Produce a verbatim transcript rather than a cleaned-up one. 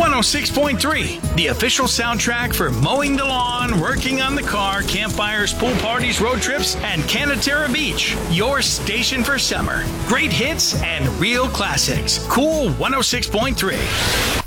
one oh six point three, the official soundtrack for mowing the lawn, working on the car, campfires, pool parties, road trips, and Canaterra Beach. Your station for summer. Great hits and real classics. Cool one oh six point three.